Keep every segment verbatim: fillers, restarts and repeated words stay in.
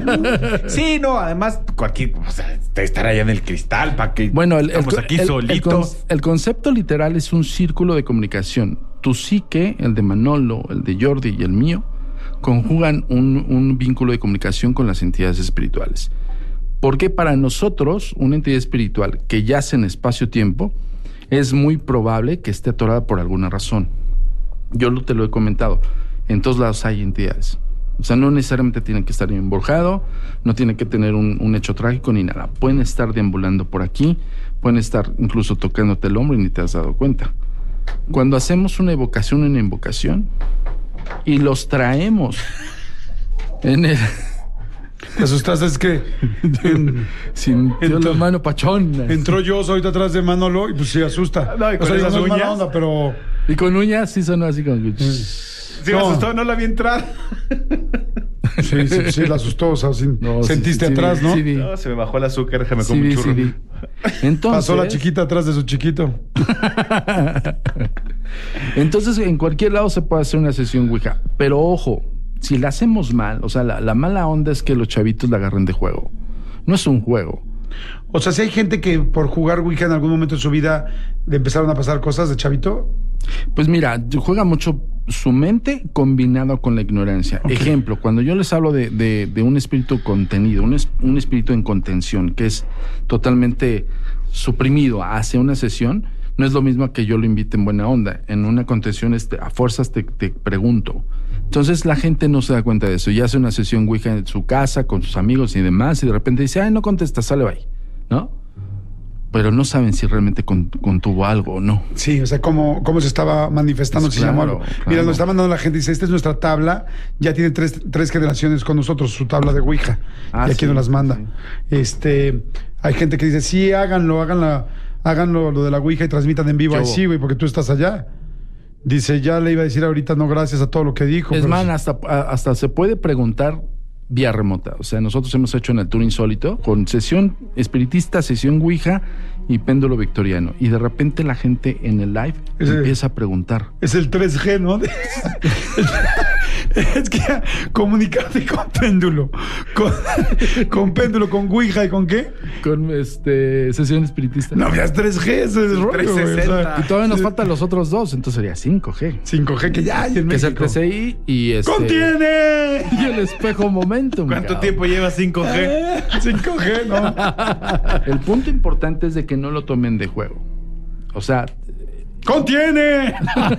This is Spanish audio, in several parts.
Sí, no, además, cualquier, o sea, estar allá en el cristal para que bueno, el, estamos el, aquí el, solitos. El, con, el concepto literal es un círculo de comunicación. Tu psique, el de Manolo, el de Jordi y el mío, conjugan un, un vínculo de comunicación con las entidades espirituales. Porque para nosotros, una entidad espiritual que yace en espacio-tiempo, es muy probable que esté atorada por alguna razón. Yo te lo he comentado. En todos lados hay entidades. O sea, no necesariamente tienen que estar embrujado, no tienen que tener un, un hecho trágico ni nada. Pueden estar deambulando por aquí, pueden estar incluso tocándote el hombro y ni te has dado cuenta. Cuando hacemos una evocación, una invocación, y los traemos en el... Te asustaste, es que en, sintió la mano pachona. Entró yo ahorita atrás de Manolo y pues se asusta. No, y con o sea, esas no es uñas. mala onda, pero... Y con uñas sí sonó así como... Sí, No. me asustó, no la vi entrar. Sí, sí, sí, la asustó, o sea, sí, No, sentiste sí, sí, atrás, sí, ¿no? sí, vi. No, se me bajó el azúcar, déjame Sí, comer un vi, churro. sí, vi. Entonces, Pasó la chiquita atrás de su chiquito. Entonces, en cualquier lado se puede hacer una sesión Ouija. Pero ojo, si la hacemos mal, o sea, la, la mala onda es que los chavitos la agarren de juego. No es un juego. O sea, si hay gente que por jugar Ouija en algún momento de su vida le empezaron a pasar cosas de chavito. Pues mira, juega mucho su mente combinado con la ignorancia. Okay. Ejemplo, cuando yo les hablo de, de, de un espíritu contenido, un, es, un espíritu en contención, que es totalmente suprimido hacia una sesión, no es lo mismo que yo lo invite en buena onda. En una contención, este, a fuerzas te, te pregunto. Entonces la gente no se da cuenta de eso. Ya hace una sesión Ouija en su casa, con sus amigos y demás, y de repente dice, ay, no contesta, sale, bye, ¿no? Pero no saben si realmente contuvo algo o no. Sí, o sea, cómo, cómo se estaba manifestando, Pues si se claro, llamó algo. claro. Mira, nos está mandando la gente, dice, esta es nuestra tabla, ya tiene tres, tres generaciones con nosotros, su tabla de Ouija. Ah, y aquí sí, nos las manda. sí. Este, hay gente que dice, sí, háganlo, háganla, háganlo lo de la Ouija y transmitan en vivo. Yo- Ay, sí, güey, porque tú estás allá. Dice, ya le iba a decir ahorita, no, gracias a todo lo que dijo. Es pero más, sí. hasta, a- hasta se puede preguntar vía remota. O sea, nosotros hemos hecho en el Tour Insólito con sesión espiritista, sesión Ouija y péndulo victoriano. Y de repente la gente en el live Ese- empieza a preguntar. Es el tres G, ¿no? Es que comunicarte con péndulo, con, con péndulo, con Ouija y con qué. Con este sesión espiritista. No, ya es tres G, ese es rollo, güey, o sea, trescientos sesenta. Y todavía nos faltan los otros dos, entonces sería cinco G. cinco G que ya hay en Que es el México. T C I y este... ¡Contiene! Y el espejo momentum. ¿Cuánto cabrón. tiempo lleva cinco G? Eh, cinco G, ¿no? El punto importante es de que no lo tomen de juego. O sea, ¡Contiene!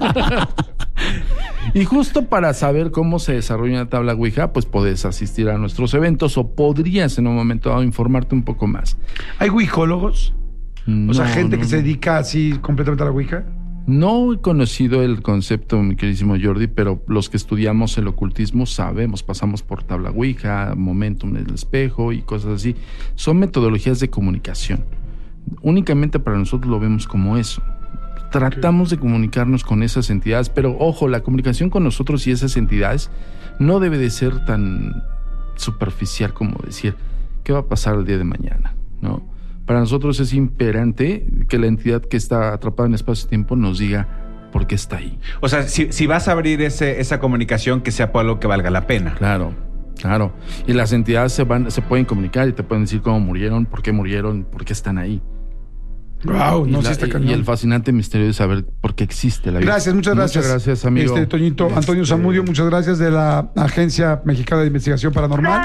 y justo para saber cómo se desarrolla una tabla Ouija, pues puedes asistir a nuestros eventos o podrías en un momento dado informarte un poco más. ¿Hay ouijólogos? O sea, No, gente no, que se no. dedica así completamente a la Ouija. No he conocido el concepto, mi queridísimo Jordi, pero los que estudiamos el ocultismo sabemos, pasamos por tabla Ouija, momentum en el espejo y cosas así. Son metodologías de comunicación. Únicamente para nosotros lo vemos como eso. Tratamos de comunicarnos con esas entidades, pero ojo, la comunicación con nosotros y esas entidades no debe de ser tan superficial como decir, ¿qué va a pasar el día de mañana? ¿No? Para nosotros es imperante que la entidad que está atrapada en espacio-tiempo nos diga por qué está ahí. O sea, si, si vas a abrir ese, esa comunicación, que sea por algo que valga la pena. Claro, claro. Y las entidades se van, se pueden comunicar y te pueden decir cómo murieron, por qué murieron, por qué están ahí. Wow, y, no la- sé, está y cañón. el fascinante misterio de saber por qué existe la vida. Gracias, muchas gracias. Muchas gracias, amigo. Este, Toñito, Antonio Este- Zamudio, muchas gracias de la Agencia Mexicana de Investigación Paranormal.